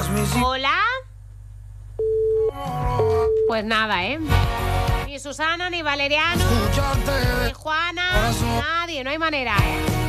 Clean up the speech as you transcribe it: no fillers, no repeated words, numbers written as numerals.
Hola. Pues nada, Ni Susana, ni Valeriano, ni Juana, nadie, no hay manera,